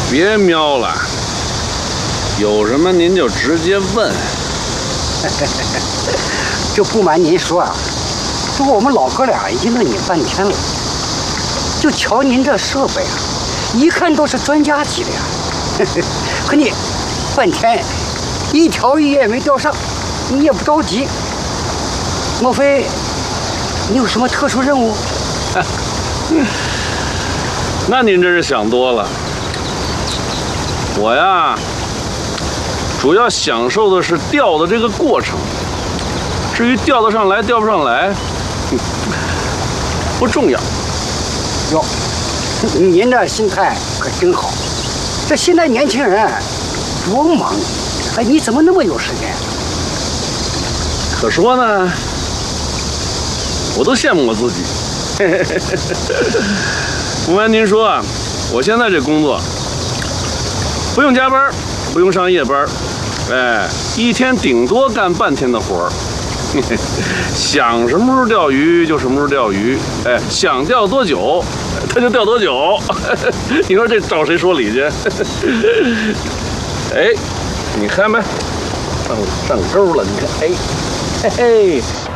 别瞄了，有什么您就直接问。 就不瞒您说啊，这我们老哥俩已经问你半天了，就瞧您这设备啊，一看都是专家级的呀。可你半天一条鱼也没钓上，你也不着急，莫非你有什么特殊任务？ 那您这是想多了。我呀，主要享受的是钓的这个过程。至于钓得上来钓不上来，不重要。 哟，您这心态可真好。这现在年轻人多忙，哎，你怎么那么有时间？ 可说呢，我都羡慕我自己。不瞒您说啊，我现在这工作不用加班，不用上夜班，哎，一天顶多干半天的活儿。想什么时候钓鱼就什么时候钓鱼，哎，想钓多久他就钓多久。你说这找谁说理去？哎，你看没？上钩了，你看，哎，嘿嘿。